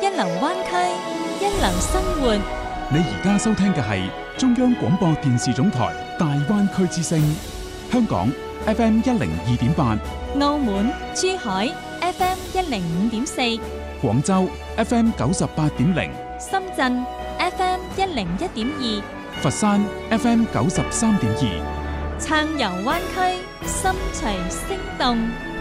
一流灣區，一流生活。 你而家收聽嘅係中央廣播電視總台大灣區之聲，香港 FM 102.8， 澳門、珠海 FM 105.4， 廣州 FM 98.0， 深圳 FM 101.2， 佛山 FM 93.2， 暢遊灣區，心隨聲動。